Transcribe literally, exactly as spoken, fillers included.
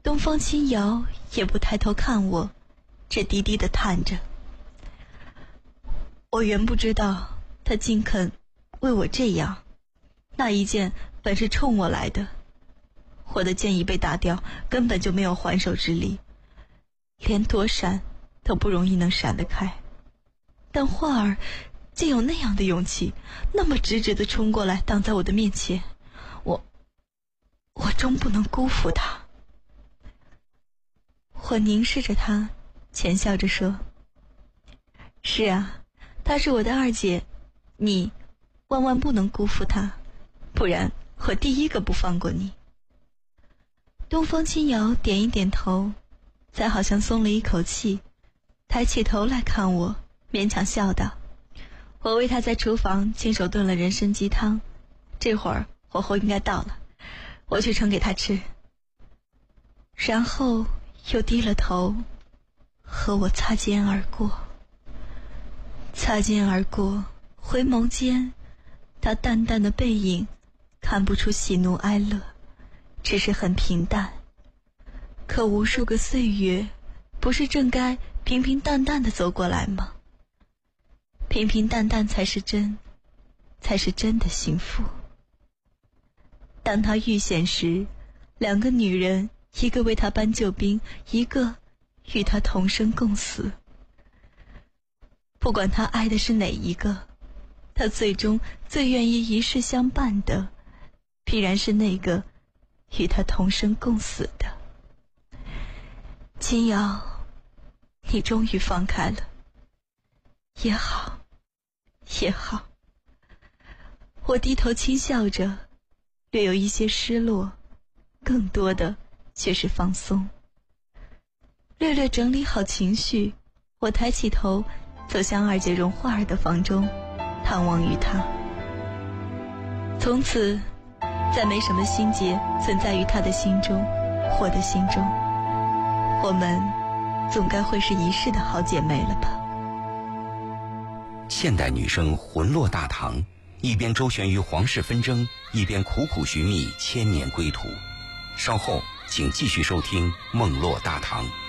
东方轻摇也不抬头看我，只低低地叹着。我原不知道他竟肯为我这样，那一剑本是冲我来的，我的剑已被打掉，根本就没有还手之力，连躲闪都不容易能闪得开。但花儿竟有那样的勇气，那么直直地冲过来挡在我的面前，我我终不能辜负他。我凝视着他，浅笑着说：是啊，她是我的二姐，你万万不能辜负她，不然我第一个不放过你。东方轻摇点一点头，才好像松了一口气，抬起头来看我，勉强笑道：我为他在厨房亲手炖了人参鸡汤，这会儿火候应该到了，我去盛给他吃。然后又低了头，和我擦肩而过。擦肩而过，回眸间，他淡淡的背影看不出喜怒哀乐，只是很平淡。可无数个岁月，不是正该平平淡淡的走过来吗？平平淡淡才是真，才是真的幸福。当他遇险时，两个女人，一个为他搬救兵，一个与他同生共死。不管他爱的是哪一个，他最终最愿意一世相伴的，必然是那个与他同生共死的。轻摇，你终于放开了，也好，也好。我低头轻笑着，略有一些失落，更多的却是放松。略略整理好情绪，我抬起头，走向二姐容花儿的房中，探望于她。从此再没什么心结存在于她的心中，我的心中，我们总该会是一世的好姐妹了吧。 现代女生魂落大唐，一边周旋于皇室纷争，一边苦苦寻觅千年归途。稍后请继续收听《梦落大唐》。